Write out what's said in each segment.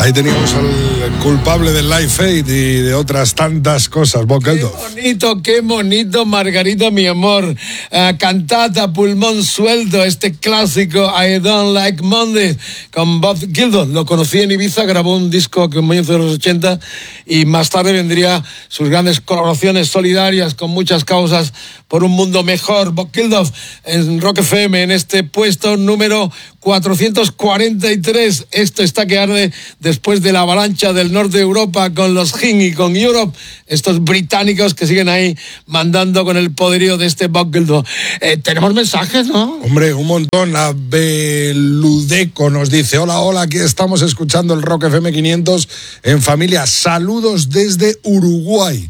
Ahí teníamos al culpable del Live Aid y de otras tantas cosas, Bob Geldof. Qué bonito, Margarita, mi amor. Cantata, pulmón suelto, este clásico I Don't Like Mondays con Bob Geldof. Lo conocí en Ibiza, grabó un disco que en comienzo de los 80 y más tarde vendría sus grandes colaboraciones solidarias con muchas causas por un mundo mejor. Bob Geldof en Rock FM en este puesto número 443. Esto está que arde después de la avalancha del norte de Europa con los Hing y con Europe, estos británicos que siguen ahí mandando con el poderío de este Bob Geldof. Tenemos mensajes, ¿no? Hombre, un montón. A Beludeco nos dice: hola, aquí estamos escuchando el Rock FM 500 en familia. Saludos desde Uruguay.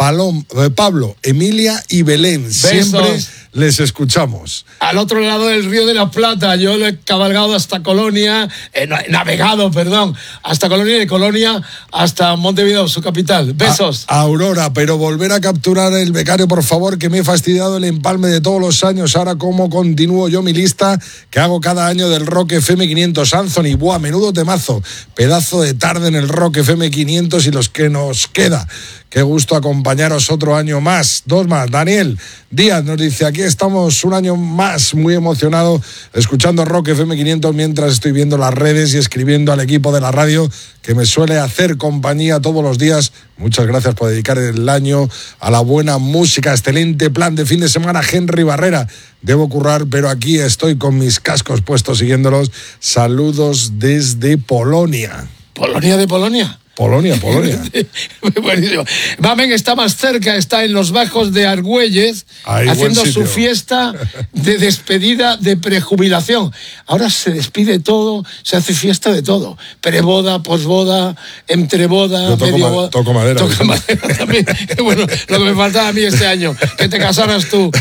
Pablo, Emilia y Belén. Besos. Siempre les escuchamos. Al otro lado del Río de la Plata, yo lo he cabalgado hasta Colonia, navegado, hasta Colonia y de Colonia hasta Montevideo, su capital. Besos. Aurora, pero volver a capturar el becario, por favor, que me he fastidiado el empalme de todos los años. Ahora, ¿cómo continúo yo mi lista que hago cada año del Rock FM 500? Anthony, buah, menudo temazo. Pedazo de tarde en el Rock FM 500 y los que nos queda. Qué gusto acompañaros otro año más. Dos más. Daniel Díaz nos dice: aquí estamos un año más, muy emocionado, escuchando Rock FM 500 mientras estoy viendo las redes y escribiendo al equipo de la radio que me suele hacer compañía todos los días. Muchas gracias por dedicar el año a la buena música. Excelente plan de fin de semana, Henry Barrera. Debo currar, pero aquí estoy con mis cascos puestos siguiéndolos. Saludos desde Polonia. ¿Polonia de Polonia? Polonia. Buenísimo. Mamen está más cerca, está en los bajos de Argüelles, haciendo su fiesta de despedida de prejubilación. Ahora se despide todo, se hace fiesta de todo. Preboda, posboda, entreboda, medio boda. Toco madera. Toca madera también. Bueno, lo que me faltaba a mí este año, que te casaras tú.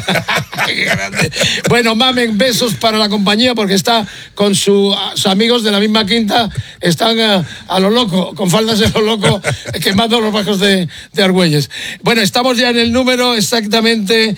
Qué grande. Bueno, Mamen, besos para la compañía, porque está con sus amigos de la misma quinta, están a lo loco, con faldas de lo loco, quemando los bajos de Argüelles. Bueno, estamos ya en el número exactamente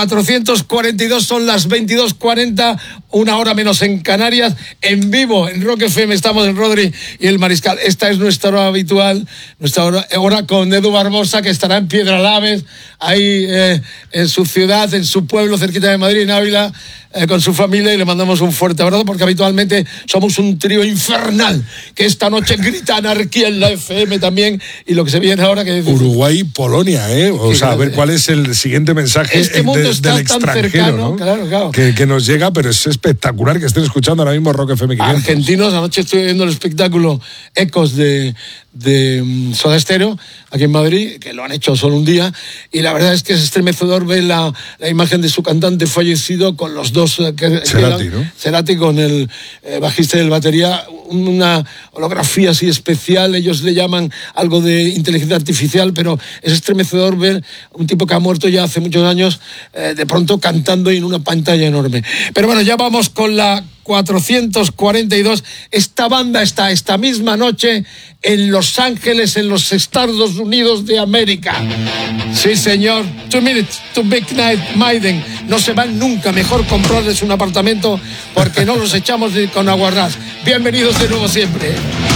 442, son las 22:40, una hora menos en Canarias, en vivo, en Rock FM, estamos en Rodri y el Mariscal. Esta es nuestra hora habitual, nuestra hora con Edu Barbosa, que estará en Piedralaves, ahí en su ciudad, en su pueblo, cerquita de Madrid, en Ávila, con su familia, y le mandamos un fuerte abrazo, porque habitualmente somos un trío infernal, que esta noche grita anarquía en la FM también, y lo que se viene ahora que... Uruguay y Polonia, o sea, a ver cuál es el siguiente mensaje del extranjero, cercano, ¿no? Claro. Que nos llega, pero es espectacular que estén escuchando ahora mismo Rock FM 500. Argentinos, anoche estoy viendo el espectáculo Ecos de Soda Stereo, aquí en Madrid, que lo han hecho solo un día, y la verdad es que es estremecedor ver la imagen de su cantante fallecido con los dos Cerati, ¿no? Cerati con el bajista y el batería, una holografía así especial. Ellos le llaman algo de inteligencia artificial, pero es estremecedor ver un tipo que ha muerto ya hace muchos años, de pronto cantando en una pantalla enorme. Pero bueno, ya vamos con la 442. Esta banda está esta misma noche en Los Ángeles, en los Estados Unidos de América. Sí, señor. 2 Minutes to Big Night Maiden. No se van nunca. Mejor comprarles un apartamento, porque no los echamos con aguarrás. Bienvenidos de nuevo siempre.